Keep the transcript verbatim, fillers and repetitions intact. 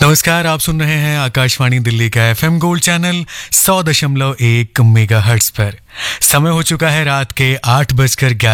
नमस्कार, आप सुन रहे हैं आकाशवाणी दिल्ली का एफएम गोल्ड चैनल सौ दशमलव एक मेगा हर्ट्ज पर। समय हो चुका है रात के आठ बजकर